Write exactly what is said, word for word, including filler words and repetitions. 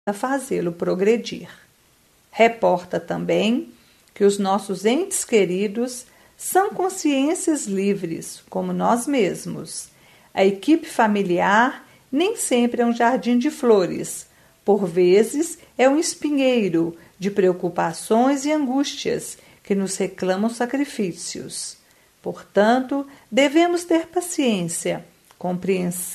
a fazê-lo progredir. Reporta também que os nossos entes queridos são consciências livres, como nós mesmos. A equipe familiar nem sempre é um jardim de flores, por vezes é um espinheiro de preocupações e angústias que nos reclamam sacrifícios. Portanto, devemos ter paciência, compreensão